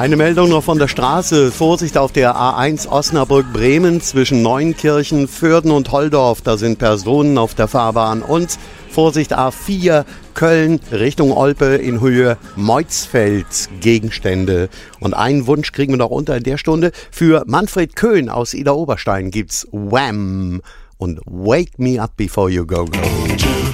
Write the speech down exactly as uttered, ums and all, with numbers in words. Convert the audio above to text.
Eine Meldung noch von der Straße. Vorsicht auf der A eins Osnabrück-Bremen zwischen Neunkirchen, Vörden und Holdorf. Da sind Personen auf der Fahrbahn. Und Vorsicht A vier Köln Richtung Olpe in Höhe Meutzfeld. Gegenstände. Und einen Wunsch kriegen wir noch unter in der Stunde. Für Manfred Köhn aus Idar-Oberstein gibt's Wham! Und Wake Me Up Before You Go Go.